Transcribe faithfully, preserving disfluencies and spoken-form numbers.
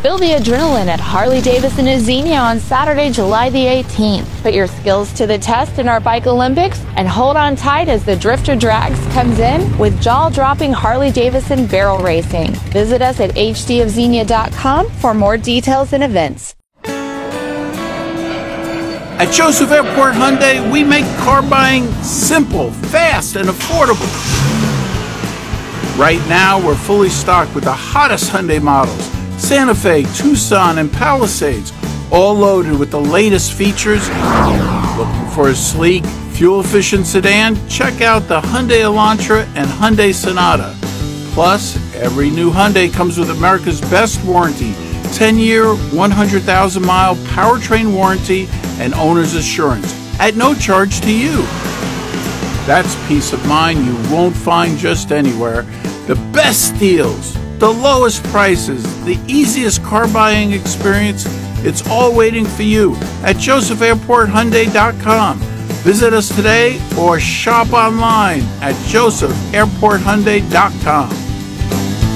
Feel the adrenaline at Harley-Davidson of Xenia on Saturday, July the eighteenth. Put your skills to the test in our Bike Olympics and hold on tight as the Drifter Drags comes in with jaw-dropping Harley-Davidson barrel racing. Visit us at h d of xenia dot com for more details and events. At Joseph Airport Hyundai, we make car buying simple, fast, and affordable. Right now, we're fully stocked with the hottest Hyundai models, Santa Fe, Tucson, and Palisades, all loaded with the latest features. Looking for a sleek, fuel-efficient sedan? Check out the Hyundai Elantra and Hyundai Sonata. Plus, every new Hyundai comes with America's best warranty, ten-year, one hundred thousand mile powertrain warranty and owner's assurance at no charge to you. That's peace of mind you won't find just anywhere. The best deals, the lowest prices, the easiest car buying experience, it's all waiting for you at joseph airport hyundai dot com. Visit us today or shop online at joseph airport hyundai dot com.